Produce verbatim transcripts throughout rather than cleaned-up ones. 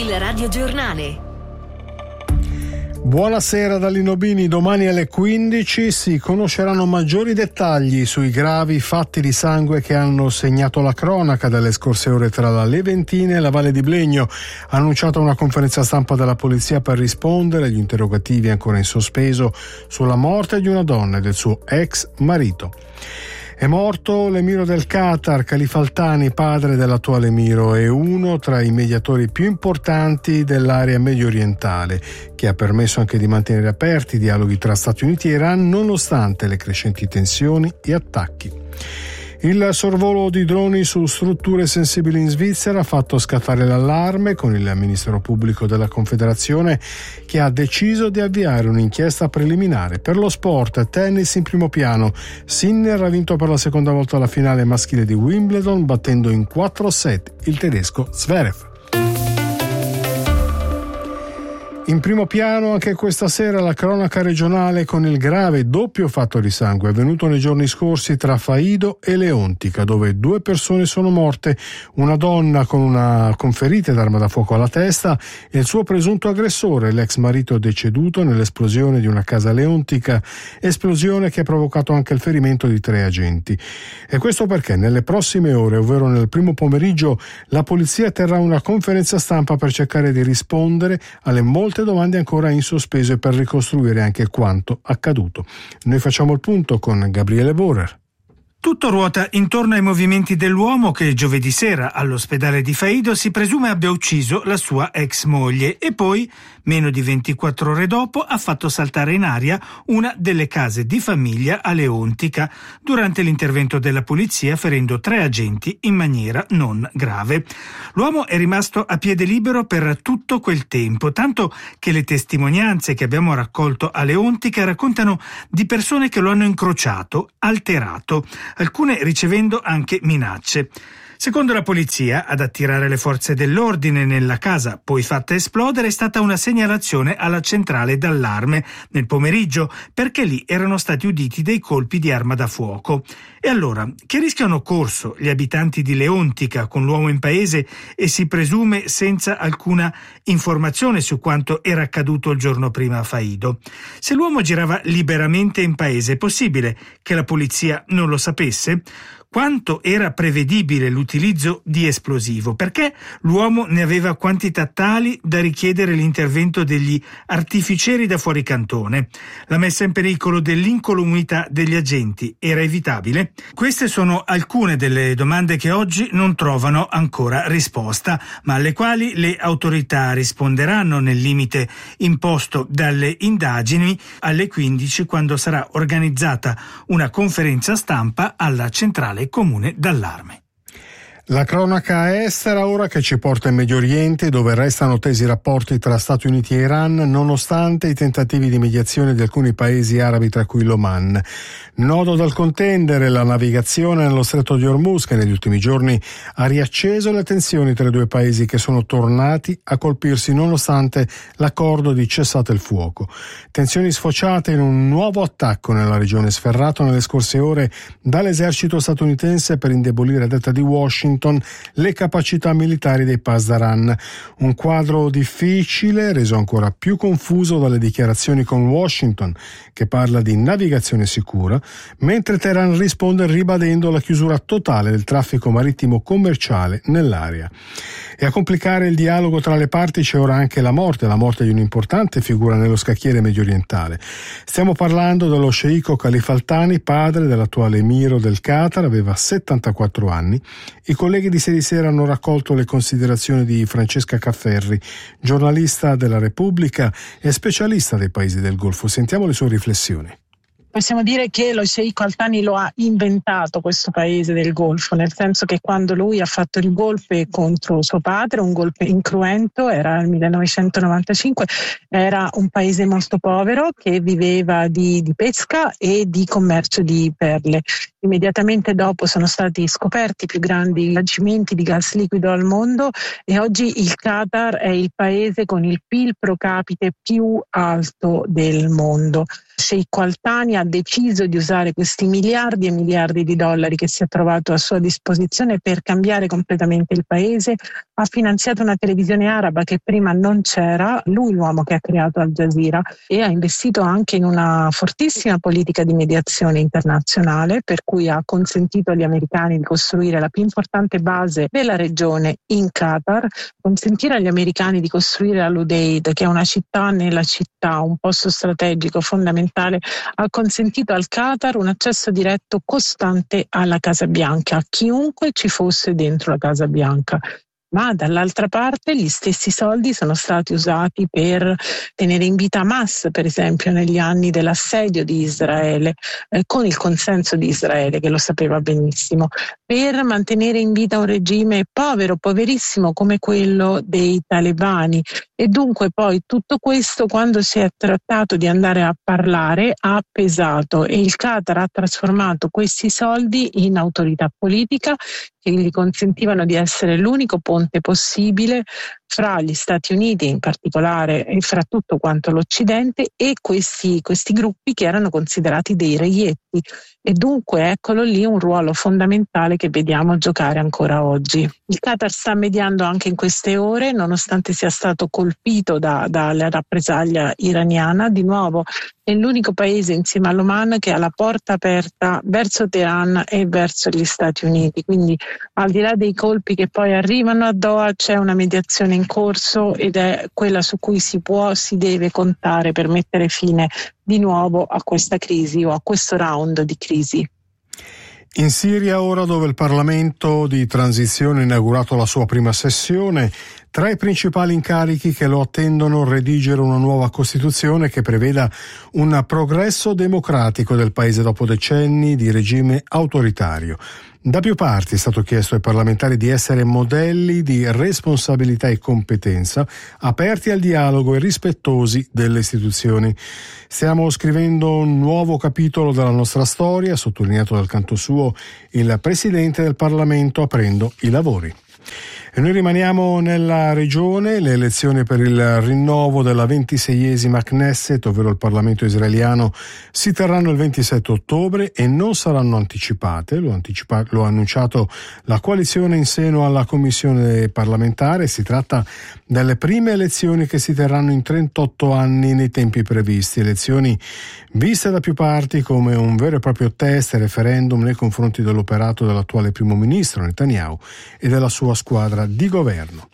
Il radiogiornale. Buonasera da Lino Bini. Domani alle quindici si conosceranno maggiori dettagli sui gravi fatti di sangue che hanno segnato la cronaca delle scorse ore tra la Leventina e la Valle di Blegno. Ha annunciato una conferenza stampa della polizia per rispondere agli interrogativi ancora in sospeso sulla morte di una donna e del suo ex marito. È morto l'emiro del Qatar, Khalifa Al Thani, padre dell'attuale emiro e uno tra i mediatori più importanti dell'area medio orientale, che ha permesso anche di mantenere aperti i dialoghi tra Stati Uniti e Iran nonostante le crescenti tensioni e attacchi. Il sorvolo di droni su strutture sensibili in Svizzera ha fatto scattare l'allarme con il Ministero Pubblico della Confederazione, che ha deciso di avviare un'inchiesta preliminare. Per lo sport, tennis in primo piano. Sinner ha vinto per la seconda volta la finale maschile di Wimbledon, battendo in quattro set il tedesco Zverev. In primo piano anche questa sera la cronaca regionale con il grave doppio fatto di sangue avvenuto nei giorni scorsi tra Faido e Leontica, dove due persone sono morte, una donna con una con ferite d'arma da fuoco alla testa e il suo presunto aggressore, l'ex marito deceduto nell'esplosione di una casa leontica, esplosione che ha provocato anche il ferimento di tre agenti. E questo perché nelle prossime ore, ovvero nel primo pomeriggio, la polizia terrà una conferenza stampa per cercare di rispondere alle molte domande ancora in sospeso e per ricostruire anche quanto accaduto. Noi facciamo il punto con Gabriele Borer. Tutto ruota intorno ai movimenti dell'uomo che giovedì sera all'ospedale di Faido si presume abbia ucciso la sua ex moglie e poi, meno di ventiquattro ore dopo, ha fatto saltare in aria una delle case di famiglia a Leontica durante l'intervento della polizia, ferendo tre agenti in maniera non grave. L'uomo è rimasto a piede libero per tutto quel tempo, tanto che le testimonianze che abbiamo raccolto a Leontica raccontano di persone che lo hanno incrociato, alterato, alcune ricevendo anche minacce. Secondo la polizia, ad attirare le forze dell'ordine nella casa poi fatta esplodere è stata una segnalazione alla centrale d'allarme nel pomeriggio, perché lì erano stati uditi dei colpi di arma da fuoco. E allora, che rischio hanno corso gli abitanti di Leontica con l'uomo in paese e si presume senza alcuna informazione su quanto era accaduto il giorno prima a Faido? Se l'uomo girava liberamente in paese, è possibile che la polizia non lo sapesse? Quanto era prevedibile l'utilizzo di esplosivo? Perché l'uomo ne aveva quantità tali da richiedere l'intervento degli artificieri da fuori cantone? La messa in pericolo dell'incolumità degli agenti era evitabile? Queste sono alcune delle domande che oggi non trovano ancora risposta, ma alle quali le autorità risponderanno nel limite imposto dalle indagini alle quindici, quando sarà organizzata una conferenza stampa alla centrale comune d'allarme. La cronaca estera ora che ci porta in Medio Oriente, dove restano tesi i rapporti tra Stati Uniti e Iran nonostante i tentativi di mediazione di alcuni paesi arabi, tra cui l'Oman. Nodo dal contendere la navigazione nello stretto di Hormuz, che negli ultimi giorni ha riacceso le tensioni tra i due paesi che sono tornati a colpirsi nonostante l'accordo di cessate il fuoco. Tensioni sfociate in un nuovo attacco nella regione, sferrato nelle scorse ore dall'esercito statunitense per indebolire a detta di Washington le capacità militari dei Pasdaran. Un quadro difficile, reso ancora più confuso dalle dichiarazioni con Washington, che parla di navigazione sicura, mentre Teheran risponde ribadendo la chiusura totale del traffico marittimo commerciale nell'area. E a complicare il dialogo tra le parti c'è ora anche la morte, la morte di un'importante figura nello scacchiere mediorientale. Stiamo parlando dello sceicco Khalifa Al Thani, padre dell'attuale emiro del Qatar, aveva settantaquattro anni. I colleghi di Ieri Sera hanno raccolto le considerazioni di Francesca Cafferri, giornalista della Repubblica e specialista dei paesi del Golfo. Sentiamo le sue riflessioni. Possiamo dire che lo sceicco Al Thani lo ha inventato questo paese del Golfo, nel senso che quando lui ha fatto il golpe contro suo padre, un golpe incruento, era nel millenovecentonovantacinque, era un paese molto povero che viveva di, di pesca e di commercio di perle. Immediatamente dopo sono stati scoperti i più grandi giacimenti di gas liquido al mondo e oggi il Qatar è il paese con il P I L pro capite più alto del mondo. Sheikh Al Thani ha deciso di usare questi miliardi e miliardi di dollari che si è trovato a sua disposizione per cambiare completamente il paese. Ha finanziato una televisione araba che prima non c'era, lui l'uomo che ha creato Al Jazeera, e ha investito anche in una fortissima politica di mediazione internazionale, per cui ha consentito agli americani di costruire la più importante base della regione in Qatar, consentire agli americani di costruire Al-Udeid, che è una città nella città, un posto strategico fondamentale, ha consentito al Qatar un accesso diretto costante alla Casa Bianca, a chiunque ci fosse dentro la Casa Bianca. Ma dall'altra parte gli stessi soldi sono stati usati per tenere in vita Hamas, per esempio, negli anni dell'assedio di Israele, eh, con il consenso di Israele, che lo sapeva benissimo, per mantenere in vita un regime povero, poverissimo come quello dei talebani. E dunque poi tutto questo, quando si è trattato di andare a parlare, ha pesato, e il Qatar ha trasformato questi soldi in autorità politica che gli consentivano di essere l'unico ponte possibile fra gli Stati Uniti in particolare e fra tutto quanto l'Occidente e questi, questi gruppi che erano considerati dei reietti. E dunque eccolo lì un ruolo fondamentale che vediamo giocare ancora oggi. Il Qatar sta mediando anche in queste ore, nonostante sia stato colpito da, dalla rappresaglia iraniana. Di nuovo è l'unico paese insieme all'Oman che ha la porta aperta verso Teheran e verso gli Stati Uniti. Quindi al di là dei colpi che poi arrivano a Doha c'è una mediazione in corso, ed è quella su cui si può, si deve contare per mettere fine di nuovo a questa crisi o a questo round di crisi. In Siria ora, dove il Parlamento di transizione ha inaugurato la sua prima sessione, tra i principali incarichi che lo attendono redigere una nuova Costituzione che preveda un progresso democratico del paese dopo decenni di regime autoritario. Da più parti è stato chiesto ai parlamentari di essere modelli di responsabilità e competenza, aperti al dialogo e rispettosi delle istituzioni. Stiamo scrivendo un nuovo capitolo della nostra storia, ha sottolineato dal canto suo il Presidente del Parlamento aprendo i lavori. E noi rimaniamo nella regione. Le elezioni per il rinnovo della ventiseiesima Knesset, ovvero il Parlamento israeliano, si terranno il ventisette ottobre e non saranno anticipate. Lo, anticipa- lo ha annunciato la coalizione in seno alla commissione parlamentare. Si tratta delle prime elezioni che si terranno in trentotto anni nei tempi previsti. Elezioni viste da più parti come un vero e proprio test e referendum nei confronti dell'operato dell'attuale primo ministro Netanyahu e della sua squadra di governo.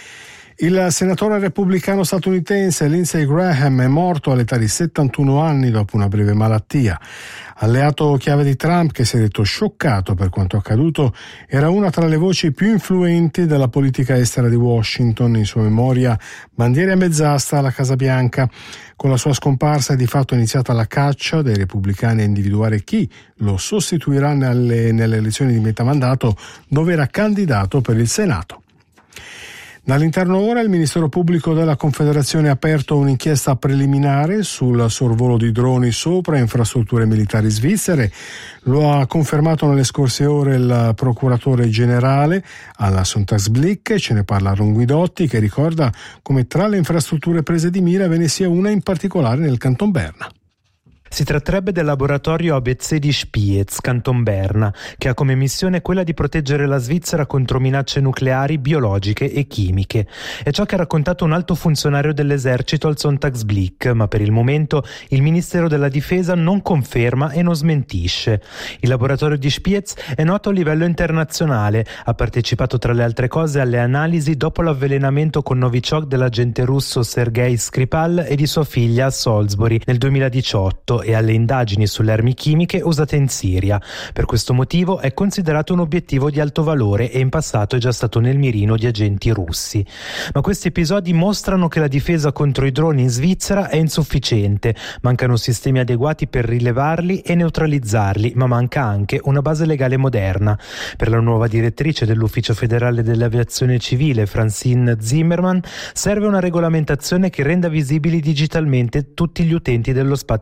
Il senatore repubblicano statunitense Lindsey Graham è morto all'età di settantuno anni dopo una breve malattia. Alleato chiave di Trump, che si è detto scioccato per quanto accaduto, era una tra le voci più influenti della politica estera di Washington. In sua memoria, bandiere a mezz'asta alla Casa Bianca. Con la sua scomparsa è di fatto iniziata la caccia dei repubblicani a individuare chi lo sostituirà nelle, nelle elezioni di metà mandato, dove era candidato per il Senato. Dall'interno ora il Ministero Pubblico della Confederazione ha aperto un'inchiesta preliminare sul sorvolo di droni sopra infrastrutture militari svizzere. Lo ha confermato nelle scorse ore il procuratore generale alla Sonntagsblick. Ce ne parla Ron Guidotti, che ricorda come tra le infrastrutture prese di mira ve ne sia una in particolare nel Canton Berna. Si tratterebbe del laboratorio A B C di Spiez, Canton Berna, che ha come missione quella di proteggere la Svizzera contro minacce nucleari, biologiche e chimiche. È ciò che ha raccontato un alto funzionario dell'esercito al Sonntagsblick, ma per il momento il Ministero della Difesa non conferma e non smentisce. Il laboratorio di Spiez è noto a livello internazionale, ha partecipato tra le altre cose alle analisi dopo l'avvelenamento con Novichok dell'agente russo Sergei Skripal e di sua figlia a Salisbury nel duemiladiciotto, e alle indagini sulle armi chimiche usate in Siria. Per questo motivo è considerato un obiettivo di alto valore e in passato è già stato nel mirino di agenti russi. Ma questi episodi mostrano che la difesa contro i droni in Svizzera è insufficiente, mancano sistemi adeguati per rilevarli e neutralizzarli, ma manca anche una base legale moderna. Per la nuova direttrice dell'Ufficio federale dell'aviazione civile, Francine Zimmermann, serve una regolamentazione che renda visibili digitalmente tutti gli utenti dello spazio aereo,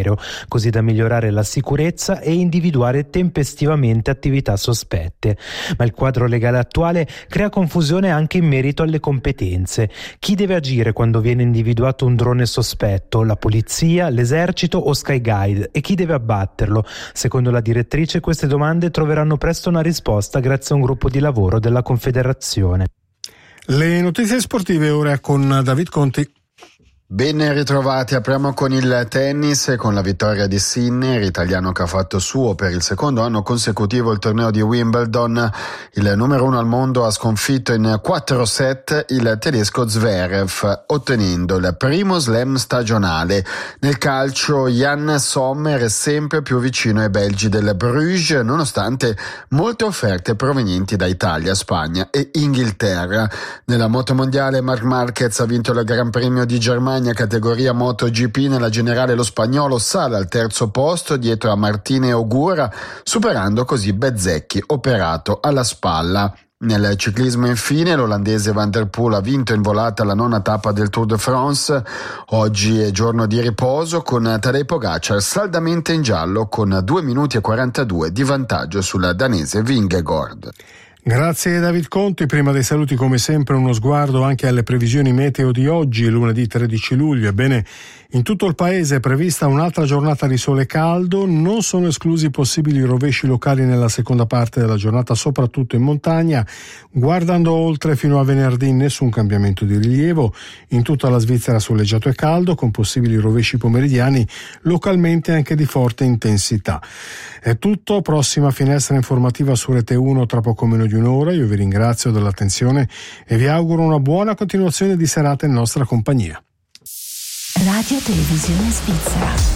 aereo, così da migliorare la sicurezza e individuare tempestivamente attività sospette. Ma il quadro legale attuale crea confusione anche in merito alle competenze. Chi deve agire quando viene individuato un drone sospetto? La polizia, l'esercito o Skyguide? E chi deve abbatterlo? Secondo la direttrice, queste domande troveranno presto una risposta grazie a un gruppo di lavoro della Confederazione. Le notizie sportive ora con David Conti. Ben ritrovati, apriamo con il tennis e con la vittoria di Sinner, italiano che ha fatto suo per il secondo anno consecutivo il torneo di Wimbledon. Il numero uno al mondo ha sconfitto in quattro set il tedesco Zverev, ottenendo il primo slam stagionale. Nel calcio Jan Sommer è sempre più vicino ai belgi del Bruges, nonostante molte offerte provenienti da Italia, Spagna e Inghilterra. Nella moto mondiale Marc Marquez ha vinto il Gran Premio di Germania categoria MotoGP. Nella generale lo spagnolo sale al terzo posto dietro a Martine Ogura, superando così Bezzecchi, operato alla spalla. Nel ciclismo infine l'olandese Van der Poel ha vinto in volata la nona tappa del Tour de France. Oggi è giorno di riposo con Tadej Pogacar saldamente in giallo con due minuti e quarantadue di vantaggio sulla danese Vingegaard. Grazie David Conti. Prima dei saluti, come sempre, uno sguardo anche alle previsioni meteo di oggi, lunedì tredici luglio. Ebbene, in tutto il paese è prevista un'altra giornata di sole caldo, non sono esclusi possibili rovesci locali nella seconda parte della giornata, soprattutto in montagna. Guardando oltre fino a venerdì nessun cambiamento di rilievo, in tutta la Svizzera soleggiato e caldo, con possibili rovesci pomeridiani, localmente anche di forte intensità. È tutto, prossima finestra informativa su Rete uno tra poco meno di un'ora. Io vi ringrazio dell'attenzione e vi auguro una buona continuazione di serata in nostra compagnia. Radio Televisione Svizzera.